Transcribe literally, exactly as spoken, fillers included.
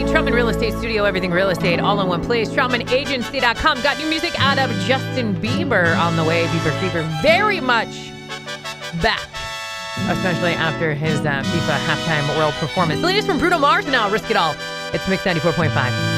Troutman Real Estate Studio, everything real estate, all in one place. Troutman Agency dot com. Got new music out of Justin Bieber on the way. Bieber Fever very much back, especially after his uh, FIFA halftime world performance. The latest from Bruno Mars now, Risk It All. It's Mix ninety-four point five.